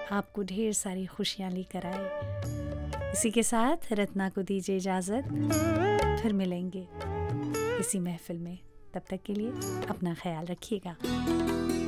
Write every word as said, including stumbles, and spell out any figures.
आपको ढेर सारी खुशियाँ लेकर आए। इसी के साथ रत्ना को दीजिए इजाज़त, फिर मिलेंगे इसी महफिल में। तब तक के लिए अपना ख्याल रखिएगा।